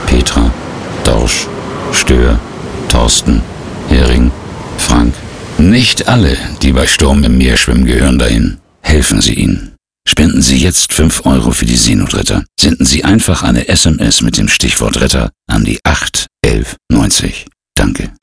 Petra, Dorsch, Stör, Thorsten, Hering, Frank. Nicht alle, die bei Sturm im Meer schwimmen, gehören dahin. Helfen Sie ihnen. Spenden Sie jetzt 5 € für die Seenotretter. Senden Sie einfach eine SMS mit dem Stichwort Retter an die 8 11 90. Danke.